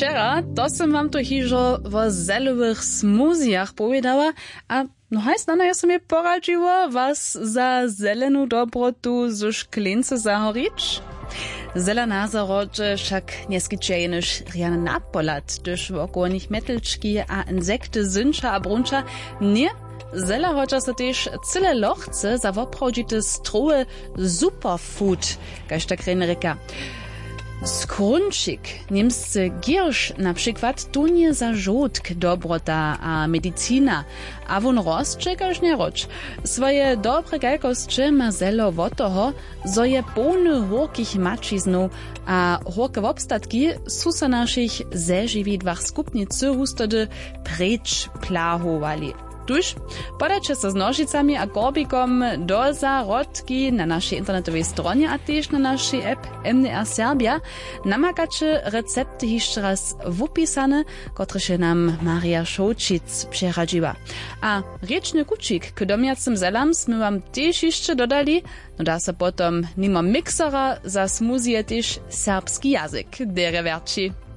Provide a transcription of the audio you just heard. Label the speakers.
Speaker 1: Wczera to som wam to hižo o zelowych smoothiach powiedziała, a no hajs nana ja sobie poradziło was za zeleną dobrotu ze szklince zahorić. Zelena zarodže však neskyčeje než riane napolat, gdyż wokół nich metelčki a insekty zynča a brunča nie. Zela hodža se tež cyle lochce za woprawdzite stroje superfood, kaž tak reka. Skrunčik, niemscy giersz na przykład, to nie za żółtk dobrota a medycina, a won rozczekaż nie roč. Swoje dobre gajkostcze ma zelo od toho, zo je pełny horkich mačiznów, a horke wobstatki su sa naszych zežividwach skupnicy hustody precz plahowali. Tuż podajcie se z nožicami a korbikom do zarodki na naszej internetowej stronie, a też na naszej app MDR Serbia. Namakacie recepty jeszcze raz wupisane, które się nam Maria Šoučic przeradziła. A rieczny kucik k domiacym zelam sme wam też jeszcze dodali, no da se potom nimo miksera za smoothie też serbski jazyk derewerci.